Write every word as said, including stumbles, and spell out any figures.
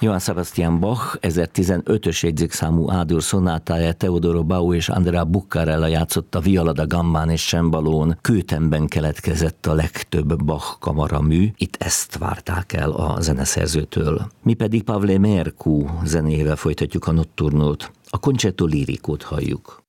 Johann Sebastian Bach ezertizenötös jegyzékszámú A-dur szonátája Teodoro Bau és Andrea Buccarella játszotta viola da gambán és csembalón. Köthenben keletkezett a legtöbb Bach kamaramű, itt ezt várták el a zeneszerzőtől. Mi pedig Pavle Merku zenével folytatjuk a notturnót. A Concerto Liricót halljuk.